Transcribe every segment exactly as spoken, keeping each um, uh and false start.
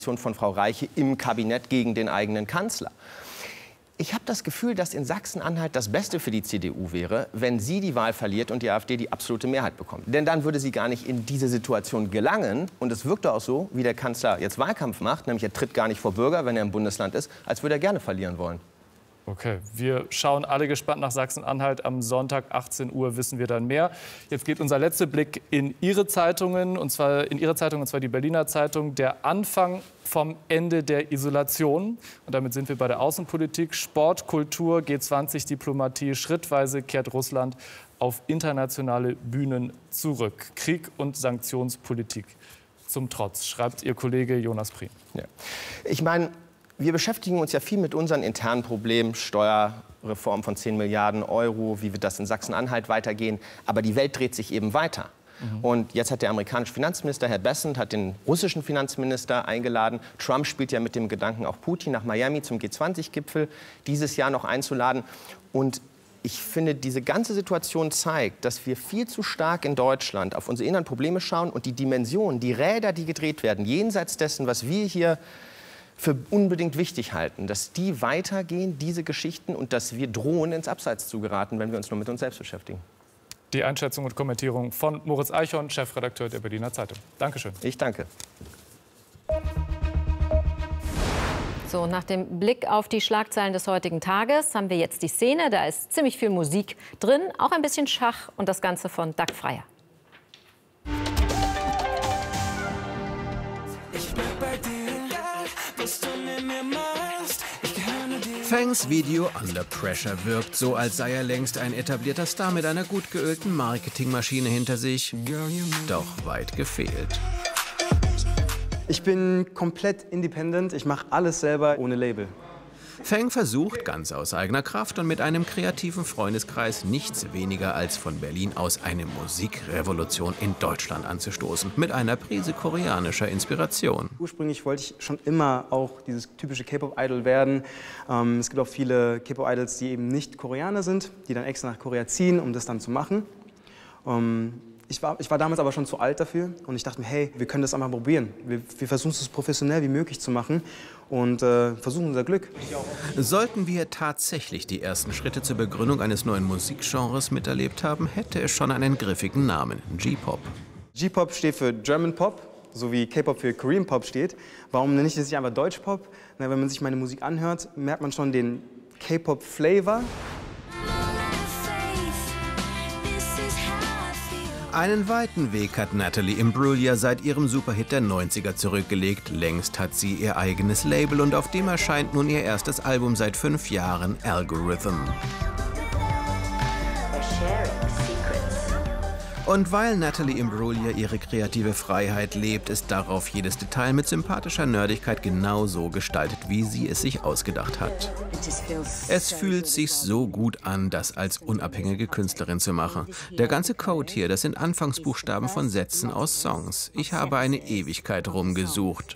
von Frau Reiche im Kabinett gegen den eigenen Kanzler. Ich habe das Gefühl, dass in Sachsen-Anhalt das Beste für die C D U wäre, wenn sie die Wahl verliert und die AfD die absolute Mehrheit bekommt. Denn dann würde sie gar nicht in diese Situation gelangen. Und es wirkt auch so, wie der Kanzler jetzt Wahlkampf macht, nämlich er tritt gar nicht vor Bürger, wenn er im Bundesland ist, als würde er gerne verlieren wollen. Okay, wir schauen alle gespannt nach Sachsen-Anhalt. Am Sonntag achtzehn Uhr wissen wir dann mehr. Jetzt geht unser letzter Blick in Ihre Zeitungen, und zwar in Ihre Zeitung, und zwar die Berliner Zeitung. Der Anfang vom Ende der Isolation. Und damit sind wir bei der Außenpolitik. Sport, Kultur, G zwanzig, Diplomatie. Schrittweise kehrt Russland auf internationale Bühnen zurück. Krieg und Sanktionspolitik zum Trotz, schreibt Ihr Kollege Jonas Prien. Ja. Ich meine, wir beschäftigen uns ja viel mit unseren internen Problemen, Steuerreform von zehn Milliarden Euro, wie wird das in Sachsen-Anhalt weitergehen. Aber die Welt dreht sich eben weiter. Mhm. Und jetzt hat der amerikanische Finanzminister, Herr Bessent, hat den russischen Finanzminister eingeladen. Trump spielt ja mit dem Gedanken, auch Putin nach Miami zum G zwanzig Gipfel dieses Jahr noch einzuladen. Und ich finde, diese ganze Situation zeigt, dass wir viel zu stark in Deutschland auf unsere inneren Probleme schauen und die Dimensionen, die Räder, die gedreht werden, jenseits dessen, was wir hier für unbedingt wichtig halten, dass die weitergehen, diese Geschichten, und dass wir drohen, ins Abseits zu geraten, wenn wir uns nur mit uns selbst beschäftigen. Die Einschätzung und Kommentierung von Moritz Eichhorn, Chefredakteur der Berliner Zeitung. Dankeschön. Ich danke. So, nach dem Blick auf die Schlagzeilen des heutigen Tages haben wir jetzt die Szene. Da ist ziemlich viel Musik drin, auch ein bisschen Schach und das Ganze von Dag Freier. Fangs Video Under Pressure wirkt so, als sei er längst ein etablierter Star mit einer gut geölten Marketingmaschine hinter sich. Doch weit gefehlt. Ich bin komplett independent, ich mache alles selber ohne Label. Fang versucht, ganz aus eigener Kraft und mit einem kreativen Freundeskreis nichts weniger als von Berlin aus eine Musikrevolution in Deutschland anzustoßen, mit einer Prise koreanischer Inspiration. Ursprünglich wollte ich schon immer auch dieses typische K-Pop-Idol werden. Ähm, es gibt auch viele K-Pop-Idols, die eben nicht Koreaner sind, die dann extra nach Korea ziehen, um das dann zu machen. Ähm, Ich war, ich war damals aber schon zu alt dafür und ich dachte mir, hey, wir können das einfach probieren. Wir, wir versuchen es so professionell wie möglich zu machen und äh, versuchen unser Glück. Sollten wir tatsächlich die ersten Schritte zur Begründung eines neuen Musikgenres miterlebt haben, hätte es schon einen griffigen Namen, J-Pop. J-Pop steht für German Pop, so wie K-Pop für Korean Pop steht. Warum nenne ich das nicht einfach Deutsch-Pop? Na, wenn man sich meine Musik anhört, merkt man schon den K-Pop-Flavor. Einen weiten Weg hat Natalie Imbruglia seit ihrem Superhit der neunziger zurückgelegt. Längst hat sie ihr eigenes Label und auf dem erscheint nun ihr erstes Album seit fünf Jahren, Algorithm. Und weil Natalie Imbruglia ihre kreative Freiheit lebt, ist darauf jedes Detail mit sympathischer Nerdigkeit genau so gestaltet, wie sie es sich ausgedacht hat. Es fühlt sich so gut an, das als unabhängige Künstlerin zu machen. Der ganze Code hier, das sind Anfangsbuchstaben von Sätzen aus Songs. Ich habe eine Ewigkeit rumgesucht.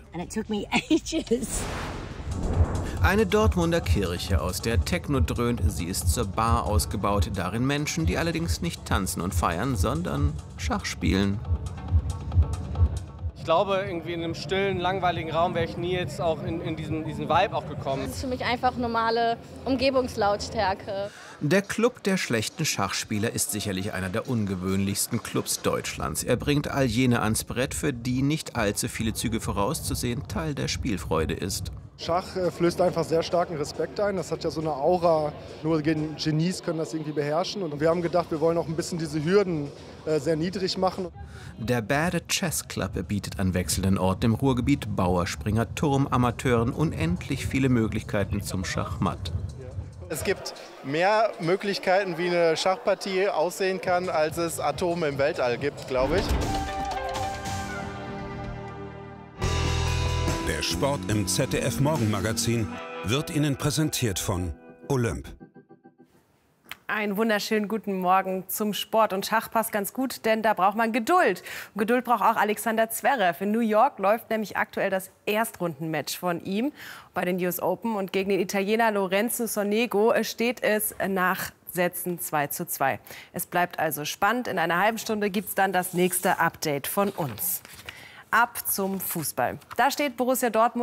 Eine Dortmunder Kirche, aus der Techno dröhnt. Sie ist zur Bar ausgebaut. Darin Menschen, die allerdings nicht tanzen und feiern, sondern Schach spielen. Ich glaube, irgendwie in einem stillen, langweiligen Raum wäre ich nie jetzt auch in, in diesen, diesen Vibe auch gekommen. Das ist für mich einfach normale Umgebungslautstärke. Der Club der schlechten Schachspieler ist sicherlich einer der ungewöhnlichsten Clubs Deutschlands. Er bringt all jene ans Brett, für die nicht allzu viele Züge vorauszusehen Teil der Spielfreude ist. Schach äh, flößt einfach sehr starken Respekt ein. Das hat ja so eine Aura, nur Genies können das irgendwie beherrschen. Und wir haben gedacht, wir wollen auch ein bisschen diese Hürden äh, sehr niedrig machen. Der Bade Chess Club bietet an wechselnden Orten im Ruhrgebiet Bauerspringer, Turmamateuren unendlich viele Möglichkeiten zum Schachmatt. Es gibt mehr Möglichkeiten, wie eine Schachpartie aussehen kann, als es Atome im Weltall gibt, glaube ich. Der Sport im Z D F-Morgenmagazin wird Ihnen präsentiert von Olymp. Einen wunderschönen guten Morgen zum Sport. Und Schach passt ganz gut, denn da braucht man Geduld. Und Geduld braucht auch Alexander Zverev. In New York läuft nämlich aktuell das Erstrundenmatch von ihm bei den U S Open. Und gegen den Italiener Lorenzo Sonego steht es nach Sätzen zwei zu zwei. Es bleibt also spannend. In einer halben Stunde gibt es dann das nächste Update von uns. Ab zum Fußball. Da steht Borussia Dortmund